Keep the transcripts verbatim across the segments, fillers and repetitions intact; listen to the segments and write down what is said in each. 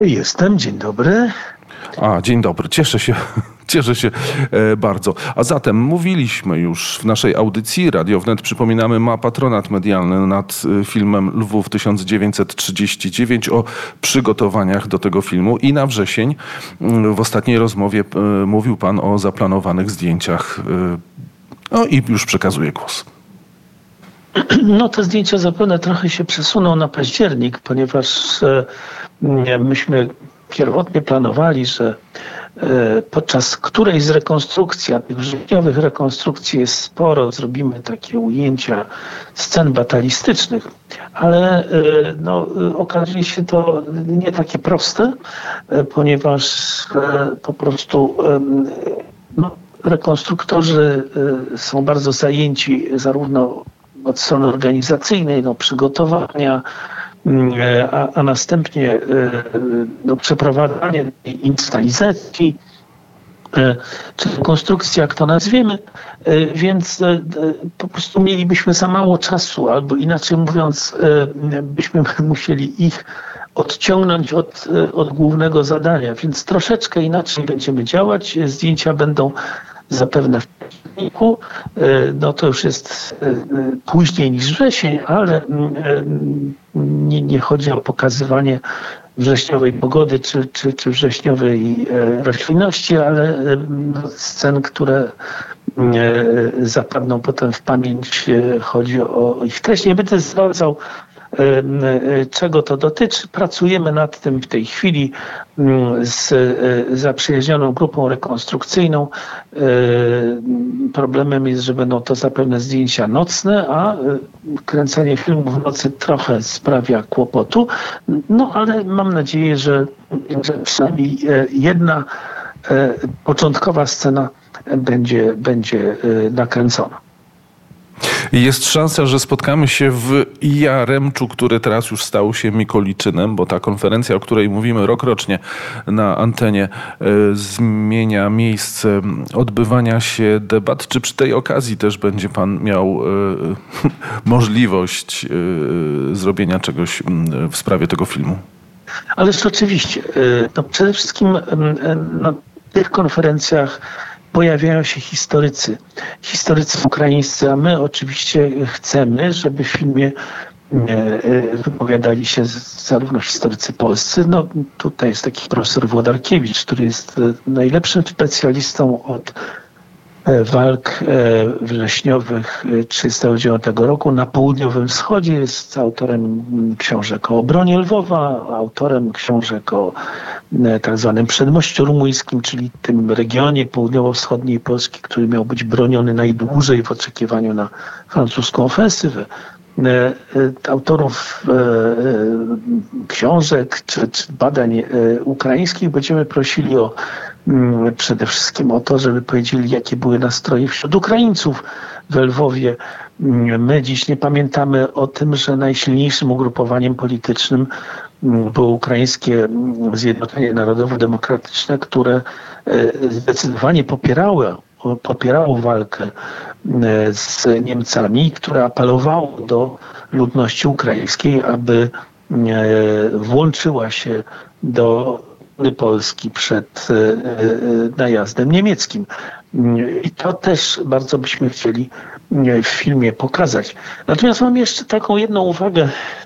Jestem, dzień dobry. A, dzień dobry, cieszę się, cieszę się e, bardzo. A zatem mówiliśmy już w naszej audycji, Radio Wnet, przypominamy, ma patronat medialny nad e, filmem Lwów tysiąc dziewięćset trzydzieści dziewięć, o przygotowaniach do tego filmu i na wrzesień w ostatniej rozmowie e, mówił pan o zaplanowanych zdjęciach. E, no i już przekazuję głos. No te zdjęcia zapewne trochę się przesuną na październik, ponieważ e, myśmy pierwotnie planowali, że e, podczas którejś z rekonstrukcji, a tych wrześniowych rekonstrukcji jest sporo, zrobimy takie ujęcia scen batalistycznych, ale e, no, okaże się to nie takie proste, e, ponieważ e, po prostu e, no, rekonstruktorzy e, są bardzo zajęci zarówno od strony organizacyjnej, no, przygotowania, a, a następnie no, przeprowadzanie instalacji, czy konstrukcji, jak to nazwiemy, więc po prostu mielibyśmy za mało czasu, albo inaczej mówiąc, byśmy musieli ich odciągnąć od, od głównego zadania, więc troszeczkę inaczej będziemy działać. Zdjęcia będą zapewne w październiku, no to już jest później niż wrzesień, ale nie, nie chodzi o pokazywanie wrześniowej pogody czy, czy, czy wrześniowej roślinności, ale scen, które zapadną potem w pamięć, chodzi o ich treść. Nie będę zdradzał, czego to dotyczy. Pracujemy nad tym w tej chwili z zaprzyjaźnioną grupą rekonstrukcyjną. Problemem jest, że będą to zapewne zdjęcia nocne, a kręcenie filmu w nocy trochę sprawia kłopotu. No ale mam nadzieję, że, że przynajmniej jedna początkowa scena będzie, będzie nakręcona. Jest szansa, że spotkamy się w Jaremczu, który teraz już stał się Mikoliczynem, bo ta konferencja, o której mówimy rokrocznie na antenie, zmienia miejsce odbywania się debat. Czy przy tej okazji też będzie pan miał możliwość zrobienia czegoś w sprawie tego filmu? Ależ oczywiście. No przede wszystkim na tych konferencjach pojawiają się historycy, historycy ukraińscy, a my oczywiście chcemy, żeby w filmie wypowiadali się zarówno historycy polscy. No tutaj jest taki profesor Włodarkiewicz, który jest najlepszym specjalistą od walk wrześniowych tysiąc dziewięćset trzydziestego dziewiątego roku na Południowym Wschodzie. Jest autorem książek o obronie Lwowa, autorem książek o tak zwanym przedmościu rumuńskim, czyli tym regionie południowo-wschodniej Polski, który miał być broniony najdłużej w oczekiwaniu na francuską ofensywę. Autorów książek czy, czy badań ukraińskich będziemy prosili o przede wszystkim o to, żeby powiedzieli, jakie były nastroje wśród Ukraińców w Lwowie. My dziś nie pamiętamy o tym, że najsilniejszym ugrupowaniem politycznym było ukraińskie Zjednoczenie Narodowo-Demokratyczne, które zdecydowanie popierało, popierało walkę z Niemcami, które apelowało do ludności ukraińskiej, aby włączyła się do Polski przed najazdem niemieckim. I to też bardzo byśmy chcieli w filmie pokazać. Natomiast mam jeszcze taką jedną uwagę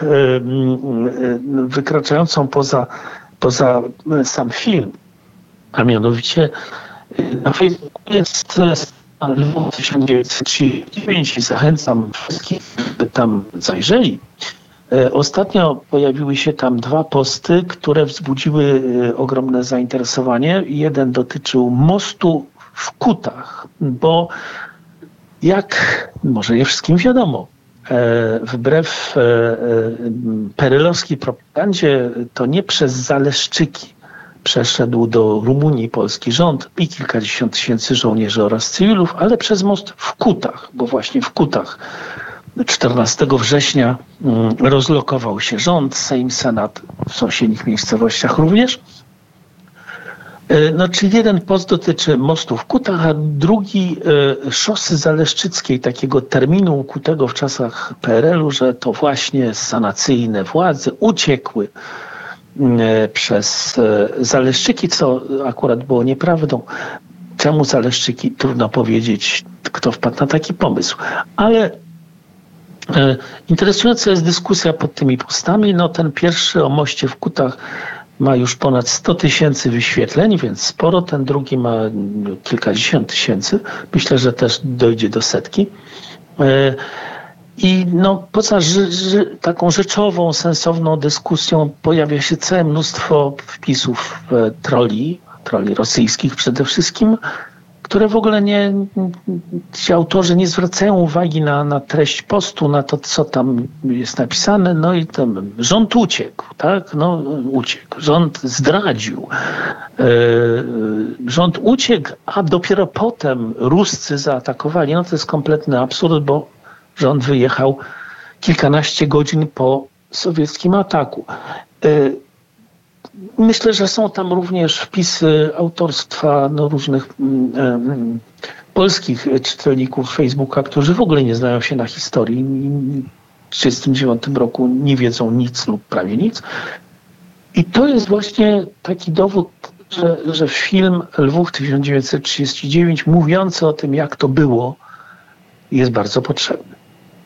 wykraczającą poza, poza sam film, a mianowicie na Facebooku jest Lwów tysiąc dziewięćset trzydzieści dziewięć i zachęcam wszystkich, by tam zajrzeli. Ostatnio pojawiły się tam dwa posty, które wzbudziły ogromne zainteresowanie. Jeden dotyczył mostu w Kutach, bo jak może nie wszystkim wiadomo, wbrew perelowskiej propagandzie to nie przez Zaleszczyki przeszedł do Rumunii polski rząd i kilkadziesiąt tysięcy żołnierzy oraz cywilów, ale przez most w Kutach, bo właśnie w Kutach czternastego września rozlokował się rząd, Sejm, Senat w sąsiednich miejscowościach również. No, czyli jeden post dotyczy mostu w Kutach, a drugi szosy zaleszczyckiej, takiego terminu ukutego w czasach P R L u, że to właśnie sanacyjne władze uciekły przez Zaleszczyki, co akurat było nieprawdą. Czemu Zaleszczyki? Trudno powiedzieć, kto wpadł na taki pomysł. Ale interesująca jest dyskusja pod tymi postami. No, ten pierwszy o moście w Kutach ma już ponad sto tysięcy wyświetleń, więc sporo. Ten drugi ma kilkadziesiąt tysięcy. Myślę, że też dojdzie do setki. I no, poza ży, ży, taką rzeczową, sensowną dyskusją pojawia się całe mnóstwo wpisów troli, troli rosyjskich przede wszystkim, które w ogóle nie, ci autorzy nie zwracają uwagi na, na treść postu, na to, co tam jest napisane. No i tam rząd uciekł, tak? No uciekł. Rząd zdradził. Yy, rząd uciekł, a dopiero potem Ruscy zaatakowali. No to jest kompletny absurd, bo rząd wyjechał kilkanaście godzin po sowieckim ataku. Yy, Myślę, że są tam również wpisy autorstwa no, różnych um, polskich czytelników Facebooka, którzy w ogóle nie znają się na historii. W tysiąc dziewięćset trzydziestym dziewiątym roku nie wiedzą nic lub prawie nic. I to jest właśnie taki dowód, że, że film Lwów tysiąc dziewięćset trzydziesty dziewiąty mówiący o tym, jak to było, jest bardzo potrzebny.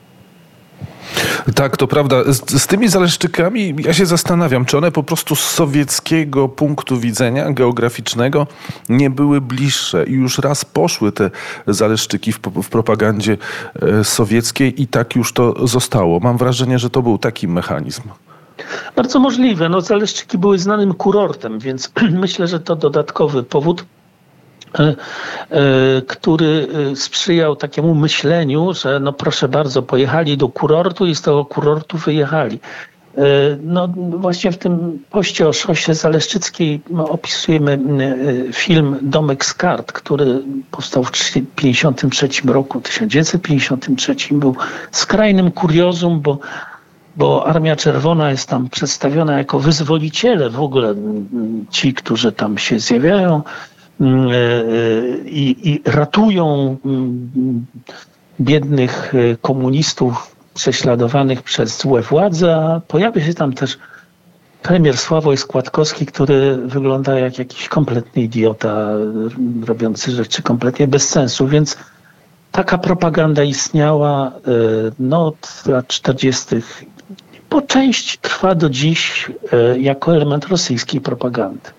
Tak, to prawda. Z, z tymi Zaleszczykami ja się zastanawiam, czy one po prostu z sowieckiego punktu widzenia geograficznego nie były bliższe i już raz poszły te Zaleszczyki w, w propagandzie e, sowieckiej i tak już to zostało. Mam wrażenie, że to był taki mechanizm. Bardzo możliwe. No, Zaleszczyki były znanym kurortem, więc myślę, że to dodatkowy powód, który sprzyjał takiemu myśleniu, że no proszę bardzo, pojechali do kurortu i z tego kurortu wyjechali. No właśnie w tym poście o szosie zaleszczyckiej opisujemy film Domek z kart, który powstał w tysiąc dziewięćset pięćdziesiątym trzecim roku. W tysiąc dziewięćset pięćdziesiątym trzecim był skrajnym kuriozum, bo bo Armia Czerwona jest tam przedstawiona jako wyzwoliciele w ogóle, ci, którzy tam się zjawiają i, i ratują biednych komunistów prześladowanych przez złe władze, a pojawia się tam też premier Sławoj Składkowski, który wygląda jak jakiś kompletny idiota, robiący rzeczy kompletnie bez sensu, więc taka propaganda istniała no, od lat czterdziestych. Po części trwa do dziś jako element rosyjskiej propagandy.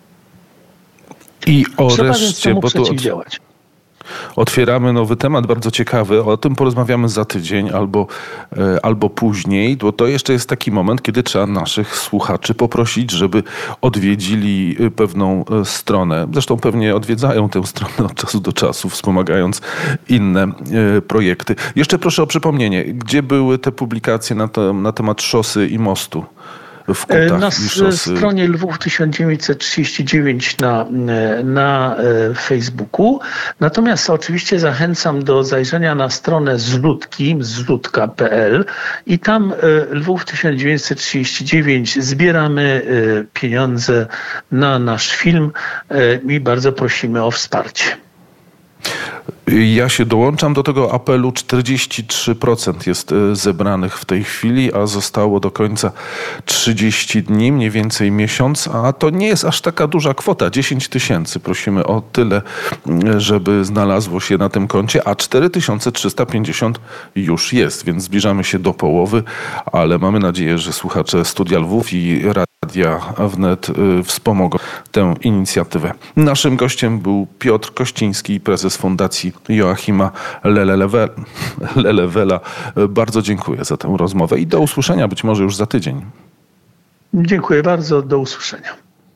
I o Trzeba reszcie, więc bo tu przeciwdziałać. otwieramy nowy temat, bardzo ciekawy. O tym porozmawiamy za tydzień albo, albo później, bo to jeszcze jest taki moment, kiedy trzeba naszych słuchaczy poprosić, żeby odwiedzili pewną stronę. Zresztą pewnie odwiedzają tę stronę od czasu do czasu, wspomagając inne projekty. Jeszcze proszę o przypomnienie, gdzie były te publikacje na, te, na temat szosy i mostu? W Kutach na i szosy. stronie Lwów tysiąc dziewięćset trzydzieści dziewięć na, na Facebooku. Natomiast oczywiście zachęcam do zajrzenia na stronę zlutki, zlutka kropka p l i tam Lwów tysiąc dziewięćset trzydzieści dziewięć zbieramy pieniądze na nasz film i bardzo prosimy o wsparcie. Ja się dołączam do tego apelu. czterdzieści trzy procent jest zebranych w tej chwili, a zostało do końca trzydzieści dni, mniej więcej miesiąc, a to nie jest aż taka duża kwota. dziesięć tysięcy. Prosimy o tyle, żeby znalazło się na tym koncie, a cztery tysiące trzysta pięćdziesiąt już jest, więc zbliżamy się do połowy, ale mamy nadzieję, że słuchacze Studia Lwów i Radia Wnet wspomogą tę inicjatywę. Naszym gościem był Piotr Kościński, prezes Fundacji Joachima Lelewela. Bardzo dziękuję za tę rozmowę i do usłyszenia być może już za tydzień. Dziękuję bardzo, do usłyszenia.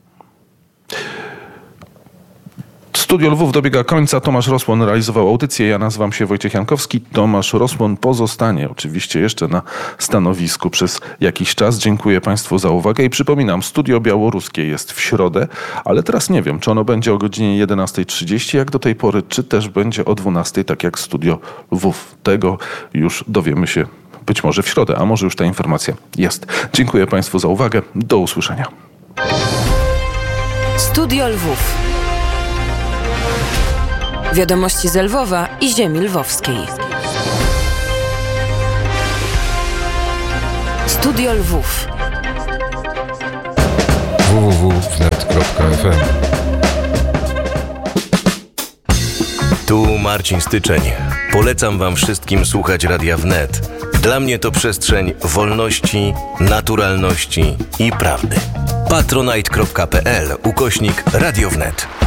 Studio Lwów dobiega końca. Tomasz Rosłon realizował audycję. Ja nazywam się Wojciech Jankowski. Tomasz Rosłon pozostanie oczywiście jeszcze na stanowisku przez jakiś czas. Dziękuję Państwu za uwagę i przypominam, Studio Białoruskie jest w środę, ale teraz nie wiem, czy ono będzie o godzinie jedenasta trzydzieści jak do tej pory, czy też będzie o dwunasta, tak jak Studio Lwów. Tego już dowiemy się być może w środę, a może już ta informacja jest. Dziękuję Państwu za uwagę. Do usłyszenia. Studio Lwów. Wiadomości z Lwowa i ziemi lwowskiej. Studio Lwów. w w net kropka f m. Tu Marcin Styczeń. Polecam wam wszystkim słuchać Radia Wnet. Dla mnie to przestrzeń wolności, naturalności i prawdy. patronite kropka p l ukośnik Radio Wnet.